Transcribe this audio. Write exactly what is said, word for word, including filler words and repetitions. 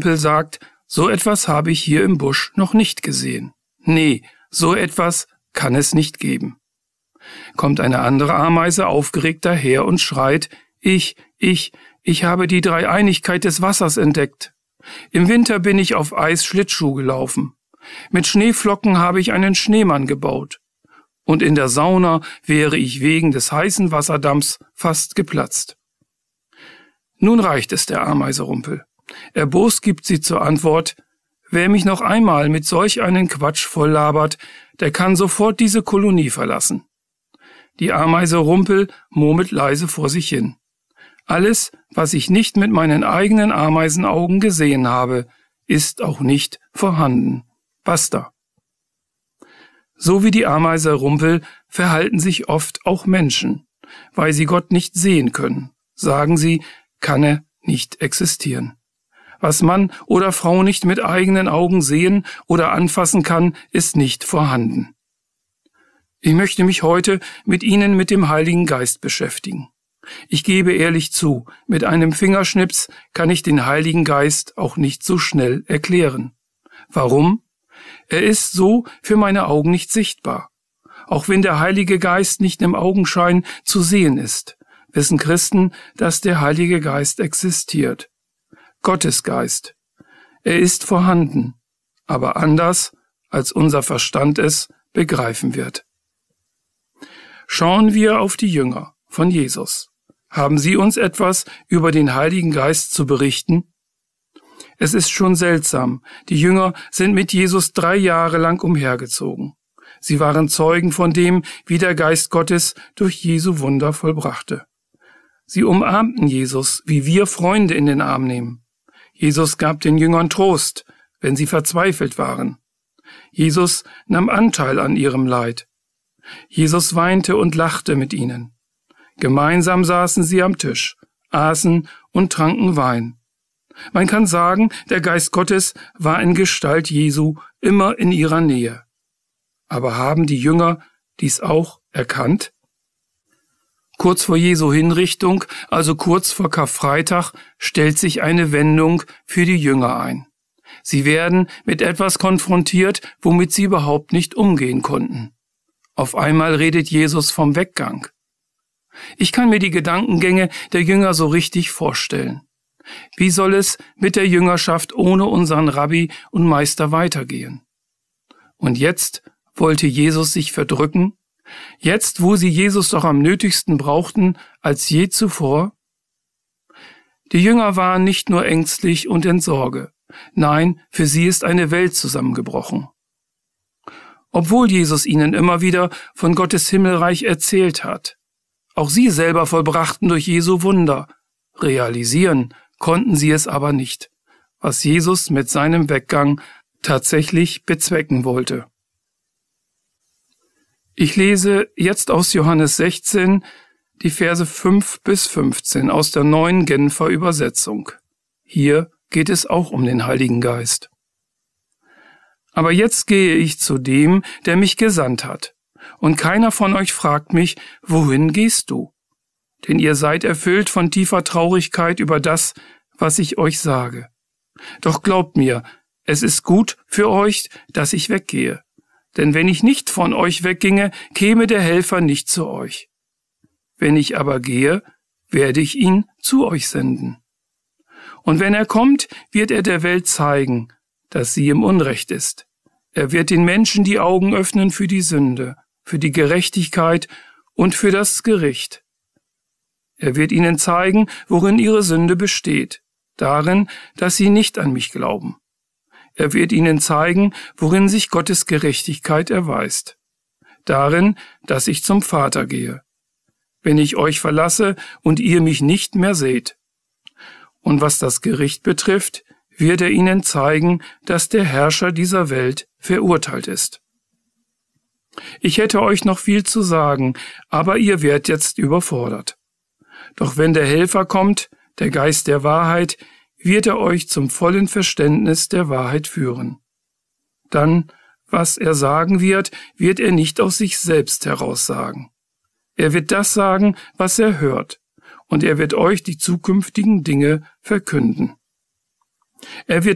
Rumpel sagt, so etwas habe ich hier im Busch noch nicht gesehen. Nee, so etwas kann es nicht geben. Kommt eine andere Ameise aufgeregt daher und schreit, ich, ich, ich habe die Dreieinigkeit des Wassers entdeckt. Im Winter bin ich auf Eis Schlittschuh gelaufen. Mit Schneeflocken habe ich einen Schneemann gebaut. Und in der Sauna wäre ich wegen des heißen Wasserdampfs fast geplatzt. Nun reicht es der Ameise Rumpel. Erbost gibt sie zur Antwort, wer mich noch einmal mit solch einen Quatsch volllabert, der kann sofort diese Kolonie verlassen. Die Ameise Rumpel murmelt leise vor sich hin. Alles, was ich nicht mit meinen eigenen Ameisenaugen gesehen habe, ist auch nicht vorhanden. Basta. So wie die Ameise Rumpel verhalten sich oft auch Menschen. Weil sie Gott nicht sehen können, sagen sie, kann er nicht existieren. Was Mann oder Frau nicht mit eigenen Augen sehen oder anfassen kann, ist nicht vorhanden. Ich möchte mich heute mit Ihnen mit dem Heiligen Geist beschäftigen. Ich gebe ehrlich zu, mit einem Fingerschnips kann ich den Heiligen Geist auch nicht so schnell erklären. Warum? Er ist so für meine Augen nicht sichtbar. Auch wenn der Heilige Geist nicht im Augenschein zu sehen ist, wissen Christen, dass der Heilige Geist existiert. Gottes Geist. Er ist vorhanden, aber anders, als unser Verstand es begreifen wird. Schauen wir auf die Jünger von Jesus. Haben sie uns etwas über den Heiligen Geist zu berichten? Es ist schon seltsam. Die Jünger sind mit Jesus drei Jahre lang umhergezogen. Sie waren Zeugen von dem, wie der Geist Gottes durch Jesu Wunder vollbrachte. Sie umarmten Jesus, wie wir Freunde in den Arm nehmen. Jesus gab den Jüngern Trost, wenn sie verzweifelt waren. Jesus nahm Anteil an ihrem Leid. Jesus weinte und lachte mit ihnen. Gemeinsam saßen sie am Tisch, aßen und tranken Wein. Man kann sagen, der Geist Gottes war in Gestalt Jesu immer in ihrer Nähe. Aber haben die Jünger dies auch erkannt? Kurz vor Jesu Hinrichtung, also kurz vor Karfreitag, stellt sich eine Wendung für die Jünger ein. Sie werden mit etwas konfrontiert, womit sie überhaupt nicht umgehen konnten. Auf einmal redet Jesus vom Weggang. Ich kann mir die Gedankengänge der Jünger so richtig vorstellen. Wie soll es mit der Jüngerschaft ohne unseren Rabbi und Meister weitergehen? Und jetzt wollte Jesus sich verdrücken? Jetzt, wo sie Jesus doch am nötigsten brauchten als je zuvor? Die Jünger waren nicht nur ängstlich und in Sorge. Nein, für sie ist eine Welt zusammengebrochen. Obwohl Jesus ihnen immer wieder von Gottes Himmelreich erzählt hat. Auch sie selber vollbrachten durch Jesu Wunder. Realisieren konnten sie es aber nicht, was Jesus mit seinem Weggang tatsächlich bezwecken wollte. Ich lese jetzt aus Johannes sechzehn die Verse fünf bis fünfzehn aus der neuen Genfer Übersetzung. Hier geht es auch um den Heiligen Geist. Aber jetzt gehe ich zu dem, der mich gesandt hat. Und keiner von euch fragt mich, wohin gehst du? Denn ihr seid erfüllt von tiefer Traurigkeit über das, was ich euch sage. Doch glaubt mir, es ist gut für euch, dass ich weggehe. Denn wenn ich nicht von euch wegginge, käme der Helfer nicht zu euch. Wenn ich aber gehe, werde ich ihn zu euch senden. Und wenn er kommt, wird er der Welt zeigen, dass sie im Unrecht ist. Er wird den Menschen die Augen öffnen für die Sünde, für die Gerechtigkeit und für das Gericht. Er wird ihnen zeigen, worin ihre Sünde besteht, darin, dass sie nicht an mich glauben. Er wird ihnen zeigen, worin sich Gottes Gerechtigkeit erweist, darin, dass ich zum Vater gehe, wenn ich euch verlasse und ihr mich nicht mehr seht. Und was das Gericht betrifft, wird er ihnen zeigen, dass der Herrscher dieser Welt verurteilt ist. Ich hätte euch noch viel zu sagen, aber ihr werdet jetzt überfordert. Doch wenn der Helfer kommt, der Geist der Wahrheit, wird er euch zum vollen Verständnis der Wahrheit führen. Dann, was er sagen wird, wird er nicht aus sich selbst heraus sagen. Er wird das sagen, was er hört, und er wird euch die zukünftigen Dinge verkünden. Er wird